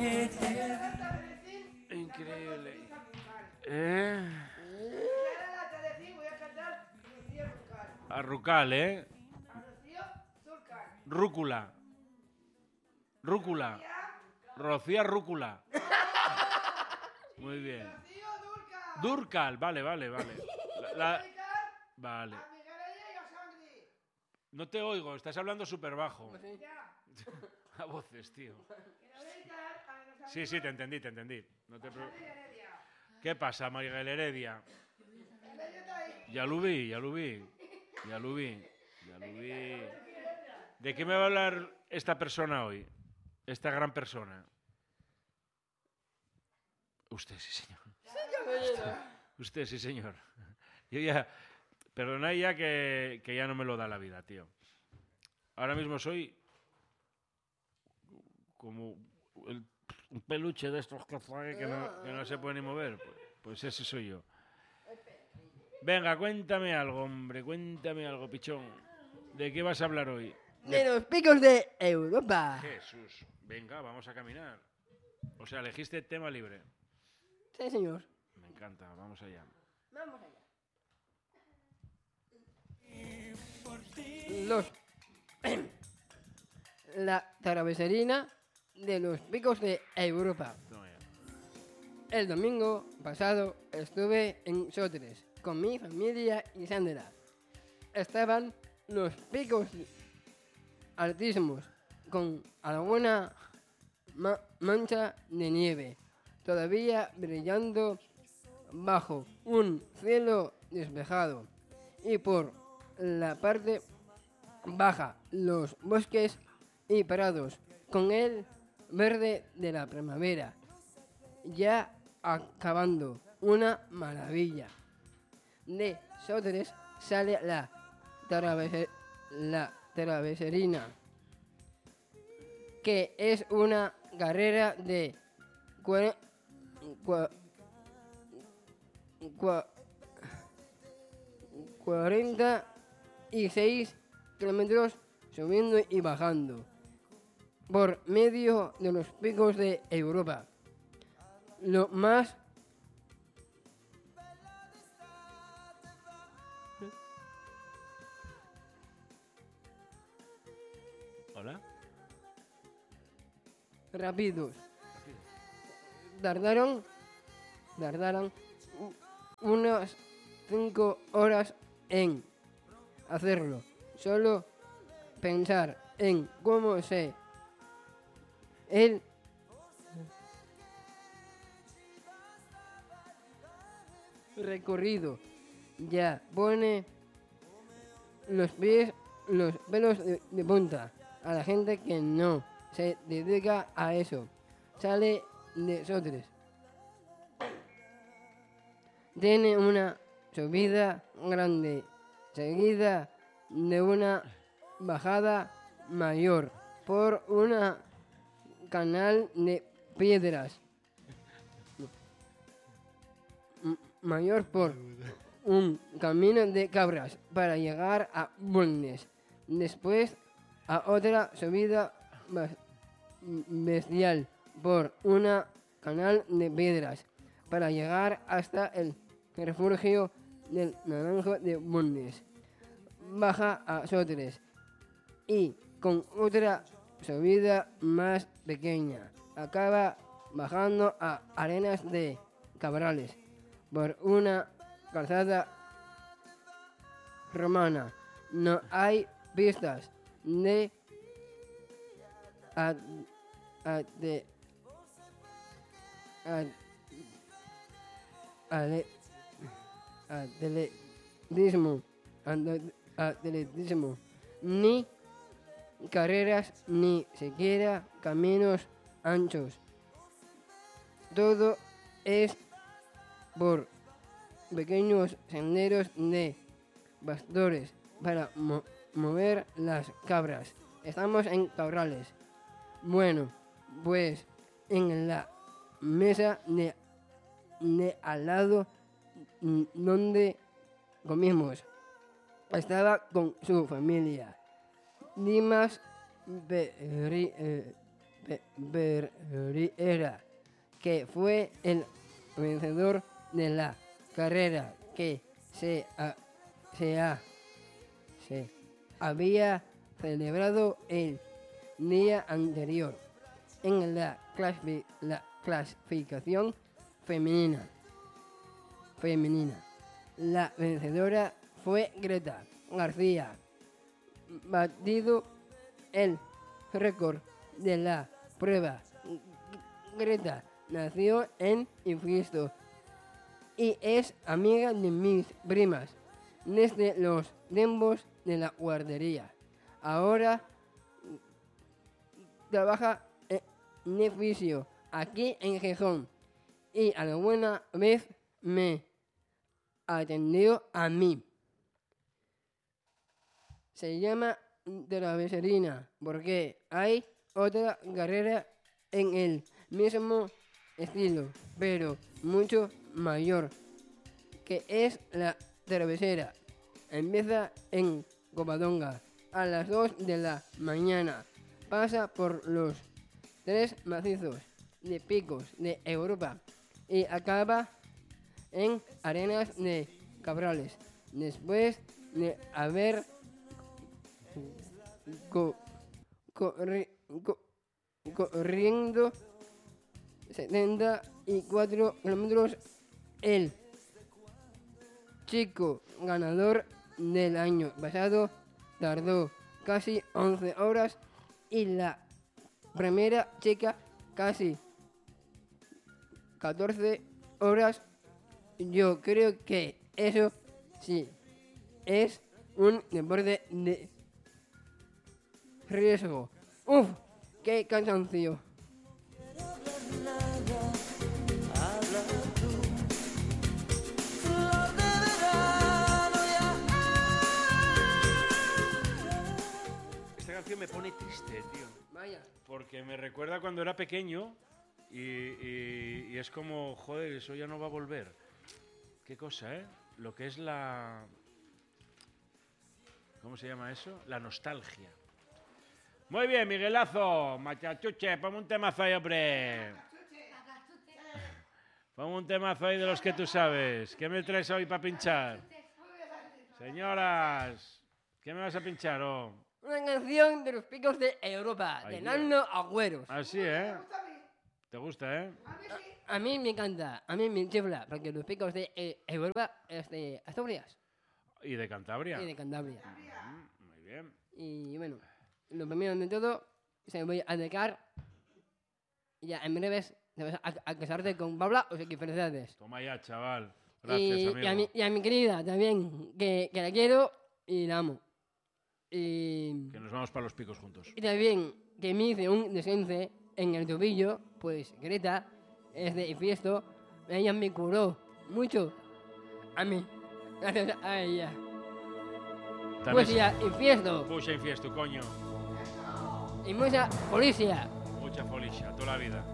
Increíble. Arrucal, ¿eh? Rúcula. Rúcula. Rocía Rúcula. Muy bien. Durcal, vale. Vale. No te oigo, estás hablando súper bajo. A voces, tío. Sí, te entendí. No te ¿Qué pasa, Miguel Heredia? Ya lo vi. ¿De qué me va a hablar esta persona hoy? Esta gran persona. Usted, sí, señor. Usted, sí, señor. Yo ya... Perdonad ya que ya no me lo da la vida, tío. Ahora mismo soy como un peluche de estos que no se puede ni mover. Pues ese soy yo. Venga, cuéntame algo, hombre. Cuéntame algo, pichón. ¿De qué vas a hablar hoy? De los picos de Europa. Jesús. Venga, vamos a caminar. O sea, elegiste tema libre. Sí, señor. Me encanta, vamos allá. La traveserina de los picos de Europa. El domingo pasado estuve en Sotres con mi familia y Sandra. Estaban los picos altísimos con alguna mancha de nieve todavía brillando bajo un cielo despejado, y por la parte baja los bosques y prados con el verde de la primavera ya acabando. Una maravilla. De Sotres sale la traveserina, que es una carrera de 46 kilómetros subiendo y bajando por medio de los picos de Europa. Lo más rápidos. Tardaron unas 5 horas en hacerlo. Solo pensar en cómo el recorrido ya pone los pelos de punta a la gente que no se dedica a eso. Sale de Sotres. Tiene una subida grande, seguida de una bajada mayor por una canal de piedras, mayor por un camino de cabras para llegar a Bulnes. Después a otra subida bestial por una canal de piedras para llegar hasta el refugio del Naranjo de Bulnes. Baja a Sotres y con otra subida más pequeña acaba bajando a Arenas de Cabrales por una calzada romana. No hay pistas de atletismo, ni carreras, ni siquiera caminos anchos. Todo es por pequeños senderos de pastores para mover las cabras. Estamos en Cabrales. Bueno, pues en la mesa de al lado donde comimos estaba con su familia. Dimas Pereira, que fue el vencedor de la carrera que se había celebrado el día anterior en la clasificación femenina. La vencedora fue Greta García, batido el récord de la prueba. Greta nació en Infiesto y es amiga de mis primas desde los tiempos de la guardería. Ahora trabaja en Infiesto, aquí en Gijón, y alguna vez me atendió a mí. Se llama Traveserina porque hay otra carrera en el mismo estilo, pero mucho mayor, que es la Travesera. Empieza en Covadonga a las 2 de la mañana. Pasa por los 3 macizos de picos de Europa y acaba en Arenas de Cabrales. Después de haber corriendo 74 kilómetros, el chico ganador del año pasado tardó casi 11 horas y la primera chica casi 14 horas. Yo creo que eso sí es un deporte de riesgo. ¡Uf! ¡Qué cansancio! Esta canción me pone triste, tío. Vaya. Porque me recuerda cuando era pequeño y es como, joder, eso ya no va a volver. Qué cosa, ¿eh? Lo que es la... ¿Cómo se llama eso? La nostalgia. Muy bien, Miguelazo. Machachuche, ponme un temazo ahí, hombre. Ponme un temazo ahí de los que tú sabes. ¿Qué me traes hoy para pinchar? Señoras, ¿qué me vas a pinchar? Oh? Una canción de los picos de Europa, Ay, de Nando Agüeros. Así, ¿eh? ¿Te gusta, eh? A mí me encanta, a mí me chifla, porque los picos de Europa es de Asturias ¿Y de Cantabria? y de Cantabria. Muy bien. Y bueno, lo primero de todo, se voy a dedicar, ya en breves, te vas a casarte con Paula o X felicidades. Toma ya, chaval. Gracias, amigo. Y a mi querida también, que la quiero y la amo. Que nos vamos para los picos juntos. Y también que me hice un descense en el tobillo, pues Greta es de Infiesto, ella me curó mucho a mí, gracias a ella. También Pues ya, Infiesto Puxa infiesto, coño. y mucha policía. Mucha folicia, toda la vida.